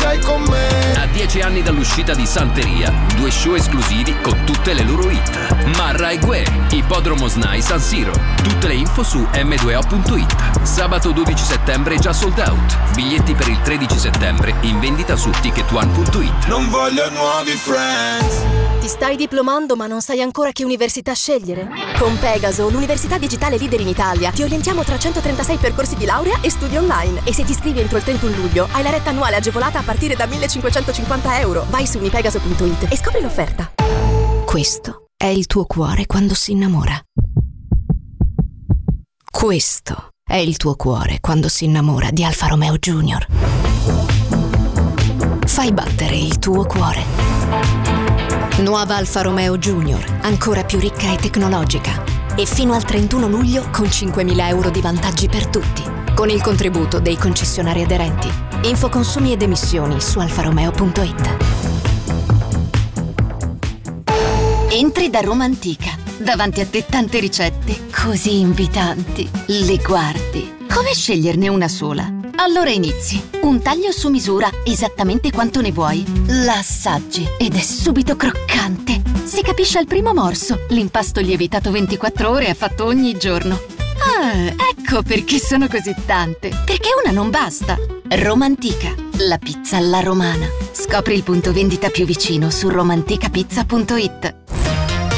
sei con me. A 10 anni dall'uscita di Santeria, 2 show esclusivi con tutte le loro hit. Marra e Gue, Ippodromo SNAI San Siro. Tutte le info su m2o.it. Sabato 12 settembre già sold out. Biglietti per il 13 settembre in vendita su ticketone.it. Non voglio nuovi friends. Ti stai diplomando ma non sai ancora che università scegliere? Con Pegaso, l'università digitale leader in Italia, ti orientiamo tra 136 percorsi di laurea e studi online. E se ti iscrivi entro il 31 luglio, hai la retta annuale agevolata a partire da 1.550 euro. Vai su unipegaso.it e scopri l'offerta. Questo è il tuo cuore quando si innamora. Questo è il tuo cuore quando si innamora di Alfa Romeo Junior. Fai battere il tuo cuore. Nuova Alfa Romeo Junior, ancora più ricca e tecnologica. E fino al 31 luglio con 5.000 euro di vantaggi per tutti, con il contributo dei concessionari aderenti. Info consumi ed emissioni su alfaromeo.it. Entri da Roma Antica. Davanti a te tante ricette così invitanti. Le guardi. Come sceglierne una sola? Allora inizi. Un taglio su misura, esattamente quanto ne vuoi. La assaggi ed è subito croccante. Si capisce al primo morso. L'impasto lievitato 24 ore è fatto ogni giorno. Ah, ecco perché sono così tante. Perché una non basta. Roma Antica, la pizza alla romana. Scopri il punto vendita più vicino su romanticapizza.it.